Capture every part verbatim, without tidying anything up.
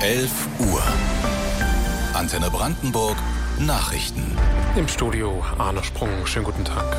elf Uhr. Antenne Brandenburg Nachrichten. Im Studio Arne Sprung. Schönen guten Tag.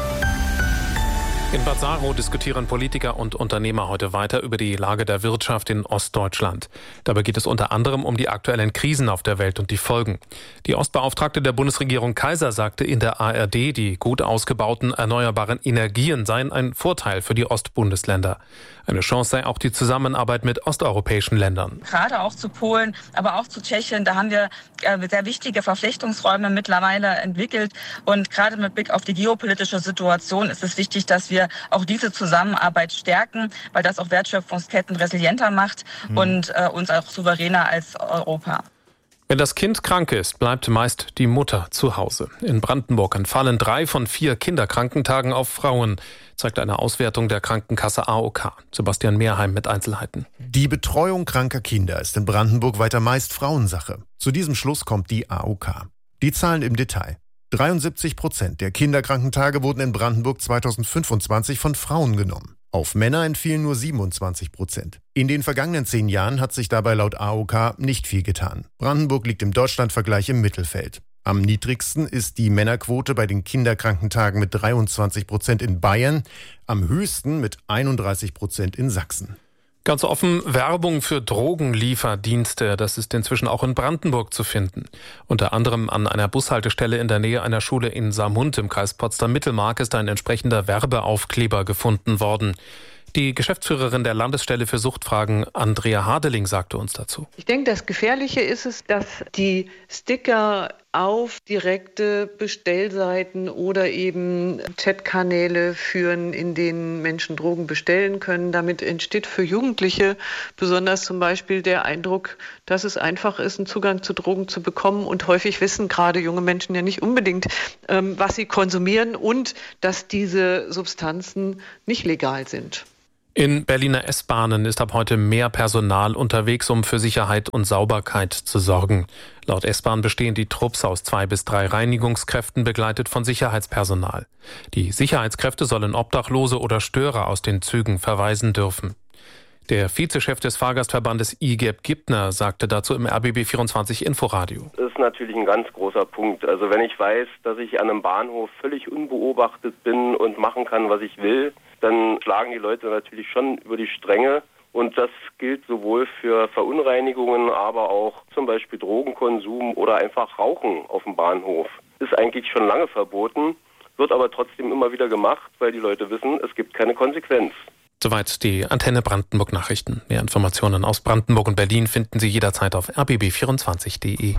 In Bad Saro diskutieren Politiker und Unternehmer heute weiter über die Lage der Wirtschaft in Ostdeutschland. Dabei geht es unter anderem um die aktuellen Krisen auf der Welt und die Folgen. Die Ostbeauftragte der Bundesregierung Kaiser sagte in der A R D, die gut ausgebauten erneuerbaren Energien seien ein Vorteil für die Ostbundesländer. Eine Chance sei auch die Zusammenarbeit mit osteuropäischen Ländern. Gerade auch zu Polen, aber auch zu Tschechien, da haben wir sehr wichtige Verflechtungsräume mittlerweile entwickelt. Und gerade mit Blick auf die geopolitische Situation ist es wichtig, dass wir auch diese Zusammenarbeit stärken, weil das auch Wertschöpfungsketten resilienter macht mhm. und äh, uns auch souveräner als Europa. Wenn das Kind krank ist, bleibt meist die Mutter zu Hause. In Brandenburg entfallen drei von vier Kinderkrankentagen auf Frauen, zeigt eine Auswertung der Krankenkasse A O K. Sebastian Mehrheim mit Einzelheiten. Die Betreuung kranker Kinder ist in Brandenburg weiter meist Frauensache. Zu diesem Schluss kommt die A O K. Die Zahlen im Detail. dreiundsiebzig Prozent der Kinderkrankentage wurden in Brandenburg zweitausendfünfundzwanzig von Frauen genommen. Auf Männer entfielen nur siebenundzwanzig Prozent. In den vergangenen zehn Jahren hat sich dabei laut A O K nicht viel getan. Brandenburg liegt im Deutschlandvergleich im Mittelfeld. Am niedrigsten ist die Männerquote bei den Kinderkrankentagen mit dreiundzwanzig Prozent in Bayern, am höchsten mit einunddreißig Prozent in Sachsen. Ganz offen Werbung für Drogenlieferdienste, das ist inzwischen auch in Brandenburg zu finden. Unter anderem an einer Bushaltestelle in der Nähe einer Schule in Saarmund im Kreis Potsdam-Mittelmark ist ein entsprechender Werbeaufkleber gefunden worden. Die Geschäftsführerin der Landesstelle für Suchtfragen, Andrea Hadeling, sagte uns dazu. Ich denke, das Gefährliche ist es, dass die Sticker auf direkte Bestellseiten oder eben Chatkanäle führen, in denen Menschen Drogen bestellen können. Damit entsteht für Jugendliche besonders zum Beispiel der Eindruck, dass es einfach ist, einen Zugang zu Drogen zu bekommen. Und häufig wissen gerade junge Menschen ja nicht unbedingt, ähm, was sie konsumieren und dass diese Substanzen nicht legal sind. In Berliner S-Bahnen ist ab heute mehr Personal unterwegs, um für Sicherheit und Sauberkeit zu sorgen. Laut S-Bahn bestehen die Trupps aus zwei bis drei Reinigungskräften, begleitet von Sicherheitspersonal. Die Sicherheitskräfte sollen Obdachlose oder Störer aus den Zügen verweisen dürfen. Der Vizechef des Fahrgastverbandes I G E B Gibner sagte dazu im R B B vierundzwanzig Inforadio. Das ist natürlich ein ganz großer Punkt. Also wenn ich weiß, dass ich an einem Bahnhof völlig unbeobachtet bin und machen kann, was ich will, dann schlagen die Leute natürlich schon über die Stränge. Und das gilt sowohl für Verunreinigungen, aber auch zum Beispiel Drogenkonsum oder einfach Rauchen auf dem Bahnhof. Ist eigentlich schon lange verboten, wird aber trotzdem immer wieder gemacht, weil die Leute wissen, es gibt keine Konsequenz. Soweit die Antenne Brandenburg Nachrichten. Mehr Informationen aus Brandenburg und Berlin finden Sie jederzeit auf r b b vierundzwanzig punkt d e.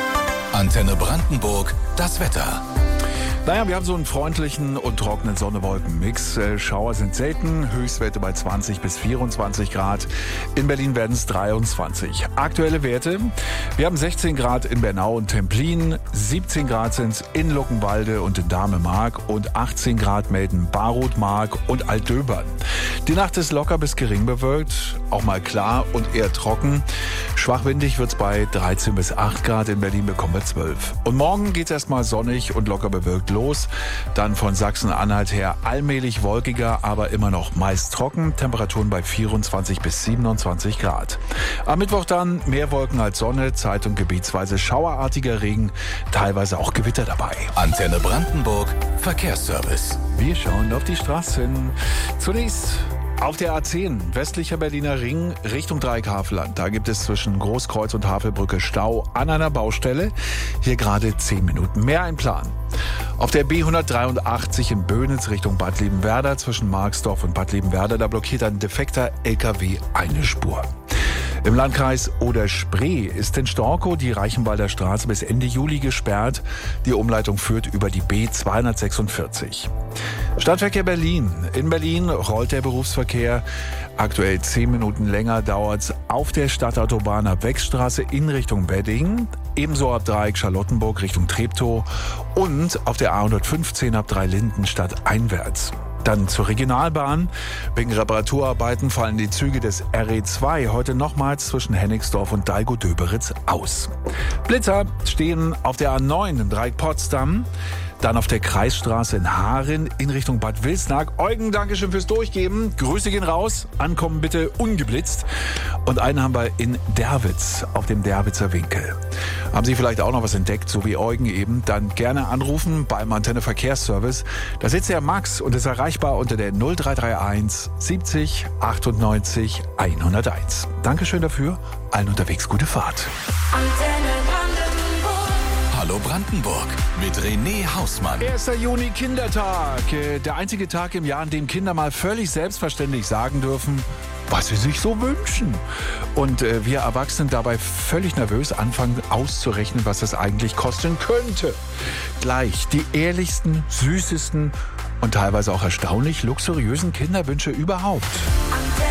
Antenne Brandenburg, das Wetter. Naja, wir haben so einen freundlichen und trockenen Sonne-Wolken-Mix. Schauer sind selten, Höchstwerte bei zwanzig bis vierundzwanzig Grad. In Berlin werden es dreiundzwanzig. Aktuelle Werte, wir haben sechzehn Grad in Bernau und Templin, siebzehn Grad sind es in Luckenwalde und in Dahme-Mark und achtzehn Grad melden Baroth-Mark und Altdöbern. Die Nacht ist locker bis gering bewölkt, auch mal klar und eher trocken. Schwachwindig wird es bei dreizehn bis acht Grad, in Berlin bekommen wir zwölf. Und morgen geht es erstmal sonnig und locker bewölkt los. Dann von Sachsen-Anhalt her allmählich wolkiger, aber immer noch meist trocken. Temperaturen bei vierundzwanzig bis siebenundzwanzig Grad. Am Mittwoch dann mehr Wolken als Sonne, zeit- und gebietsweise schauerartiger Regen, teilweise auch Gewitter dabei. Antenne Brandenburg, Verkehrsservice. Wir schauen auf die Straßen. Zunächst auf der A zehn, westlicher Berliner Ring, Richtung Dreieck-Havelland. Da gibt es zwischen Großkreuz und Havelbrücke Stau an einer Baustelle. Hier gerade zehn Minuten mehr ein Plan. Auf der B hundertdreiundachtzig in Böhnitz Richtung Bad Liebenwerda zwischen Marxdorf und Bad Liebenwerda, da blockiert ein defekter L K W eine Spur. Im Landkreis Oder-Spree ist in Storkow die Reichenwalder Straße bis Ende Juli gesperrt. Die Umleitung führt über die B zweihundertsechsundvierzig. Stadtverkehr Berlin. In Berlin rollt der Berufsverkehr. Aktuell zehn Minuten länger dauert's auf der Stadtautobahn ab Wechstraße in Richtung Wedding. Ebenso ab Dreieck Charlottenburg Richtung Treptow. Und auf der A hundertfünfzehn ab Dreilinden-Stadt einwärts. Dann zur Regionalbahn. Wegen Reparaturarbeiten fallen die Züge des R E zwei heute nochmals zwischen Hennigsdorf und Dahlgow-Döberitz aus. Blitzer stehen auf der A neun im Dreieck Potsdam. dann auf der Kreisstraße in Haaren in Richtung Bad Wilsnack. Eugen, danke schön fürs Durchgeben. Grüße gehen raus. Ankommen bitte ungeblitzt. Und einen haben wir in Derwitz, auf dem Derwitzer Winkel. Haben Sie vielleicht auch noch was entdeckt, so wie Eugen eben, dann gerne anrufen beim Antenne Verkehrsservice. Da sitzt der Max und ist erreichbar unter der null drei drei eins siebzig achtundneunzig hunderteins. Dankeschön dafür. Allen unterwegs gute Fahrt. Antenne Brandenburg. Hallo Brandenburg mit René Hausmann. erster Juni, Kindertag. Der einzige Tag im Jahr, an dem Kinder mal völlig selbstverständlich sagen dürfen, was sie sich so wünschen. Und äh, wir Erwachsenen dabei völlig nervös anfangen auszurechnen, was das eigentlich kosten könnte. Gleich die ehrlichsten, süßesten und teilweise auch erstaunlich luxuriösen Kinderwünsche überhaupt. Antenne